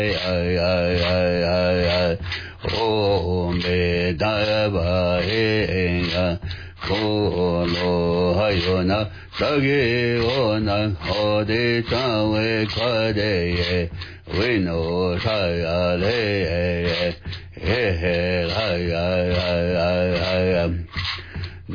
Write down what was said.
Om Bedava Kolo Hayona Sagi Ona Hodi Tawe Kade Wino Shaya Le